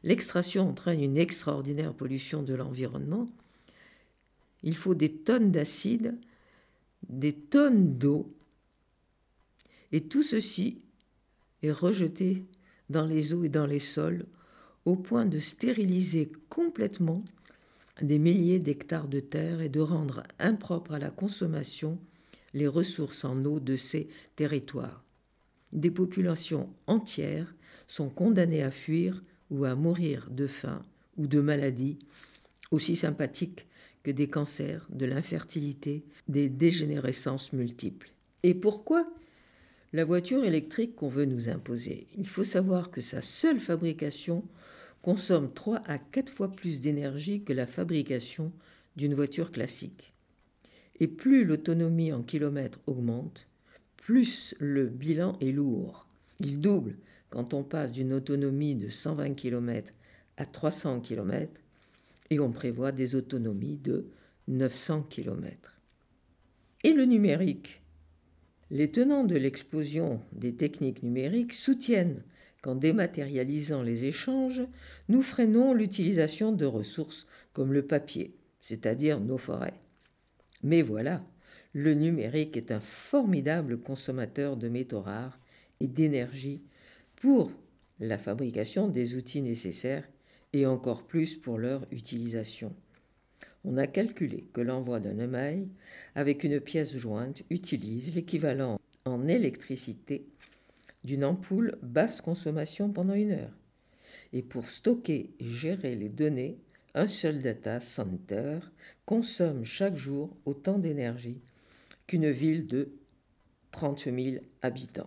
L'extraction entraîne une extraordinaire pollution de l'environnement. Il faut des tonnes d'acide, des tonnes d'eau, et tout ceci est rejeté dans les eaux et dans les sols au point de stériliser complètement des milliers d'hectares de terre et de rendre impropres à la consommation les ressources en eau de ces territoires. Des populations entières sont condamnées à fuir ou à mourir de faim ou de maladies aussi sympathiques que des cancers, de l'infertilité, des dégénérescences multiples. Et pourquoi la voiture électrique qu'on veut nous imposer? Il faut savoir que sa seule fabrication consomme 3 à 4 fois plus d'énergie que la fabrication d'une voiture classique. Et plus l'autonomie en kilomètres augmente, plus le bilan est lourd. Il double quand on passe d'une autonomie de 120 km à 300 km et on prévoit des autonomies de 900 km. Et le numérique? Les tenants de l'explosion des techniques numériques soutiennent qu'en dématérialisant les échanges, nous freinons l'utilisation de ressources comme le papier, c'est-à-dire nos forêts. Mais voilà, le numérique est un formidable consommateur de métaux rares et d'énergie pour la fabrication des outils nécessaires et encore plus pour leur utilisation. On a calculé que l'envoi d'un email avec une pièce jointe utilise l'équivalent en électricité d'une ampoule basse consommation pendant 1 heure. Et pour stocker et gérer les données, un seul data center consomme chaque jour autant d'énergie qu'une ville de 30 000 habitants.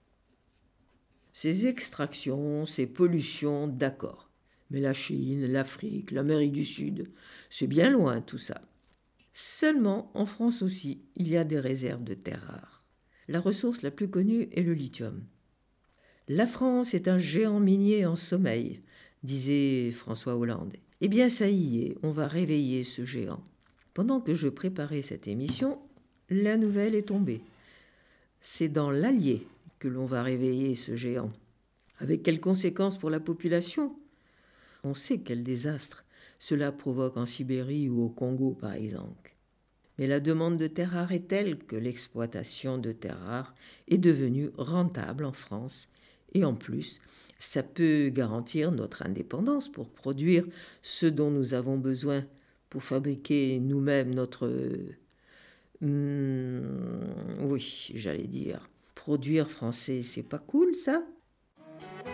Ces extractions, ces pollutions, d'accord. Mais la Chine, l'Afrique, l'Amérique du Sud, c'est bien loin tout ça. Seulement, en France aussi, il y a des réserves de terres rares. La ressource la plus connue est le lithium. La France est un géant minier en sommeil, disait François Hollande. Eh bien, ça y est, on va réveiller ce géant. Pendant que je préparais cette émission, la nouvelle est tombée. C'est dans l'Allier que l'on va réveiller ce géant. Avec quelles conséquences pour la population? On sait quel désastre cela provoque en Sibérie ou au Congo, par exemple. Mais la demande de terres rares est telle que l'exploitation de terres rares est devenue rentable en France. Et en plus, ça peut garantir notre indépendance pour produire ce dont nous avons besoin pour fabriquer nous-mêmes notre... oui, j'allais dire, produire français, c'est pas cool ça?